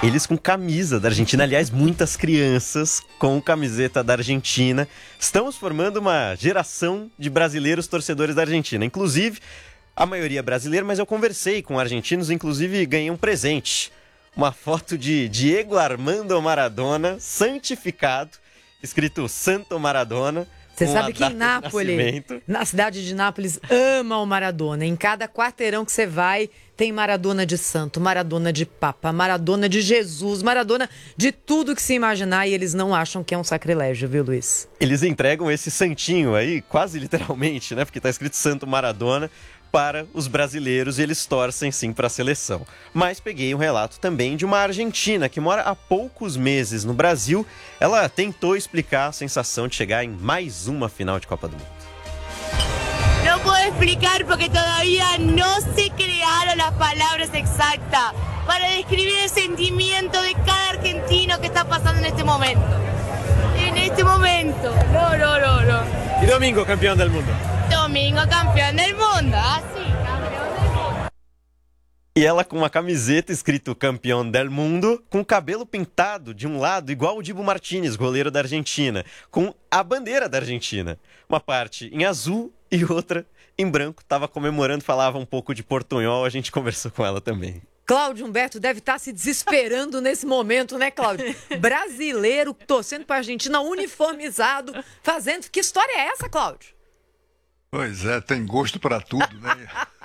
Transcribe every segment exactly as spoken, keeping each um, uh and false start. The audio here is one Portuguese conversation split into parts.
eles com camisa da Argentina, aliás, muitas crianças com camiseta da Argentina. Estamos formando uma geração de brasileiros torcedores da Argentina, inclusive a maioria brasileira, mas eu conversei com argentinos, inclusive ganhei um presente. Uma foto de Diego Armando Maradona, santificado, escrito Santo Maradona. Você sabe que em Nápoles, na cidade de Nápoles, ama o Maradona. Em cada quarteirão que você vai, tem Maradona de santo, Maradona de papa, Maradona de Jesus, Maradona de tudo que se imaginar, e eles não acham que é um sacrilégio, viu, Luiz? Eles entregam esse santinho aí, quase literalmente, né? Porque tá escrito Santo Maradona, para os brasileiros, e eles torcem sim para a seleção. Mas peguei um relato também de uma argentina que mora há poucos meses no Brasil. Ela tentou explicar a sensação de chegar em mais uma final de Copa do Mundo. Não posso explicar porque todavía não se criaram as palavras exatas para descrever o sentimento de cada argentino que está passando neste momento. Neste momento. Não, não, não, não. E domingo, campeão do mundo? Domingo, campeão do mundo. Ah, sim, campeão do mundo. E ela com uma camiseta escrito campeão del mundo, com o cabelo pintado de um lado igual o Dibu Martínez, goleiro da Argentina, com a bandeira da Argentina. Uma parte em azul e outra em branco. Estava comemorando, falava um pouco de portunhol, a gente conversou com ela também. Cláudio Humberto deve estar se desesperando nesse momento, né, Cláudio? Brasileiro torcendo para a Argentina, uniformizado, fazendo... Que história é essa, Cláudio? Pois é, tem gosto para tudo, né?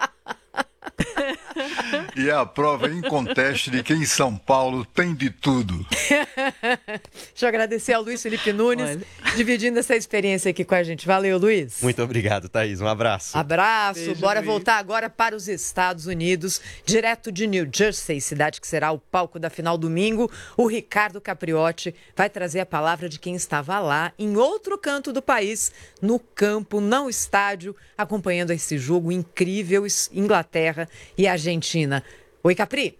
E é a prova inconteste de que em São Paulo tem de tudo. Deixa eu agradecer ao Luiz Felipe Nunes, Olha. dividindo essa experiência aqui com a gente. Valeu, Luiz. Muito obrigado, Thaís. Um abraço. Abraço. Beijo, Bora Luiz. voltar agora para os Estados Unidos, direto de New Jersey, cidade que será o palco da final domingo. O Ricardo Capriotti vai trazer a palavra de quem estava lá, em outro canto do país, no campo, não estádio, acompanhando esse jogo incrível, Inglaterra e Argentina. Oi, Capri.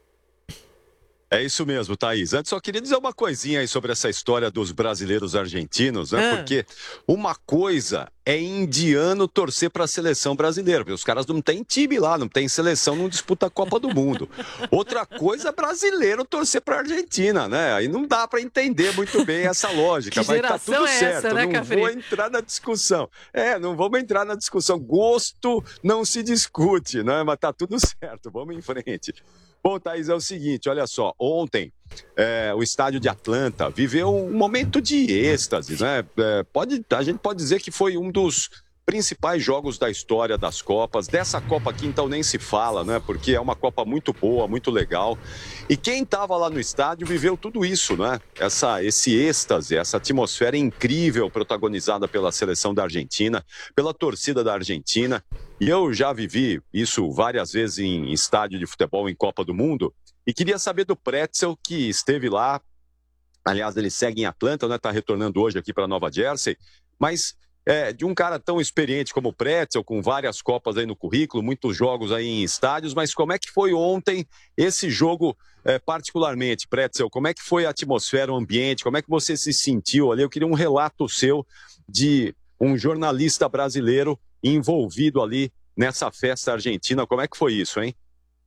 É isso mesmo, Thaís. Antes só queria dizer uma coisinha aí sobre essa história dos brasileiros argentinos, né? Ah. Porque uma coisa é indiano torcer para a seleção brasileira, porque os caras não têm time lá, não tem seleção, não disputa a Copa do Mundo. Outra coisa é brasileiro torcer para a Argentina, né? Aí não dá para entender muito bem essa lógica, Que mas tá tudo geração é certo. essa, né, não Capri? vou entrar na discussão. É, não vamos entrar na discussão. Gosto não se discute, né? Mas tá tudo certo. Vamos em frente. Bom, Thaís, é o seguinte, olha só, ontem é, o estádio de Atlanta viveu um momento de êxtase, né? É, pode, a gente pode dizer que foi um dos principais jogos da história das Copas. Dessa Copa aqui, então, nem se fala, né? Porque é uma Copa muito boa, muito legal. E quem estava lá no estádio viveu tudo isso, né? Essa, esse êxtase, essa atmosfera incrível protagonizada pela seleção da Argentina, pela torcida da Argentina. E eu já vivi isso várias vezes em estádio de futebol, em Copa do Mundo. E queria saber do Pretzel, que esteve lá. Aliás, ele segue em Atlanta, né? Está retornando hoje aqui para Nova Jersey. Mas é, de um cara tão experiente como o Pretzel, com várias Copas aí no currículo, muitos jogos aí em estádios. Mas como é que foi ontem esse jogo é, particularmente, Pretzel? Como é que foi a atmosfera, o ambiente? Como é que você se sentiu ali? Eu queria um relato seu de um jornalista brasileiro envolvido ali nessa festa argentina. Como é que foi isso, hein?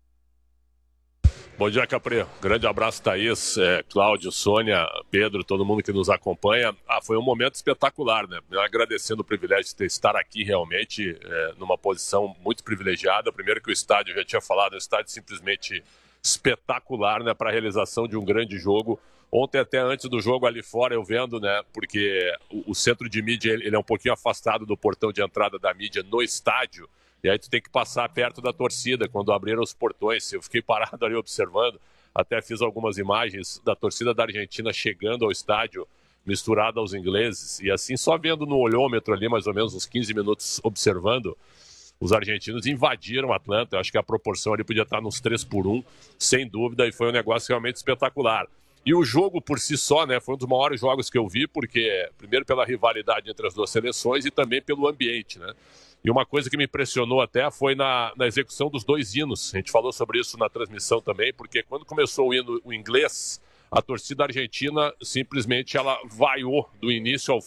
Bom dia, Capri. Grande abraço, Thaís, é, Cláudio, Sônia, Pedro, todo mundo que nos acompanha. Ah, foi um momento espetacular, né? Eu agradecendo o privilégio de estar aqui realmente é, numa posição muito privilegiada. Primeiro que o estádio, eu já tinha falado, o estádio simplesmente espetacular, né, para a realização de um grande jogo. Ontem, até antes do jogo ali fora, eu vendo, né, porque o, o centro de mídia ele, ele é um pouquinho afastado do portão de entrada da mídia no estádio, e aí tu tem que passar perto da torcida quando abriram os portões. Eu fiquei parado ali observando, até fiz algumas imagens da torcida da Argentina chegando ao estádio, misturada aos ingleses, e assim só vendo no olhômetro ali, mais ou menos uns quinze minutos observando, os argentinos invadiram Atlanta. Eu acho que a proporção ali podia estar nos três por um, sem dúvida, e foi um negócio realmente espetacular. E o jogo por si só, né, foi um dos maiores jogos que eu vi, porque primeiro pela rivalidade entre as duas seleções e também pelo ambiente, né? E uma coisa que me impressionou até foi na, na execução dos dois hinos. A gente falou sobre isso na transmissão também, porque quando começou o hino o inglês, a torcida argentina simplesmente ela vaiou do início ao